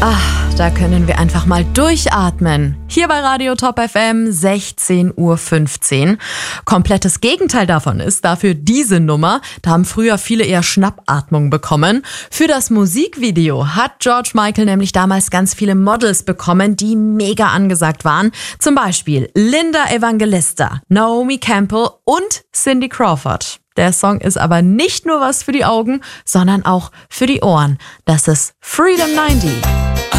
Da können wir einfach mal durchatmen. Hier bei Radio Top FM 16:15 Uhr. Komplettes Gegenteil davon ist dafür diese Nummer. Da haben früher viele eher Schnappatmung bekommen. Für das Musikvideo hat George Michael nämlich damals ganz viele Models bekommen, die mega angesagt waren. Zum Beispiel Linda Evangelista, Naomi Campbell und Cindy Crawford. Der Song ist aber nicht nur was für die Augen, sondern auch für die Ohren. Das ist Freedom 90.